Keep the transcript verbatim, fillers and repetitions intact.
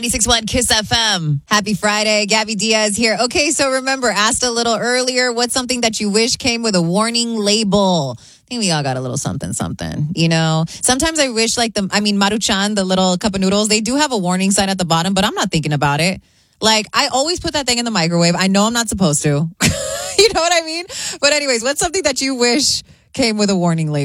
ninety-six point one Kiss F M. Happy Friday. Gabby Diaz here. Okay, so remember, asked a little earlier, what's something that you wish came with a warning label? I think we all got a little something, something, you know? Sometimes I wish like the, I mean, Maruchan, the little cup of noodles, they do have a warning sign at the bottom, but I'm not thinking about it. Like, I always put that thing in the microwave. I know I'm not supposed to. You know what I mean? But anyways, what's something that you wish came with a warning label?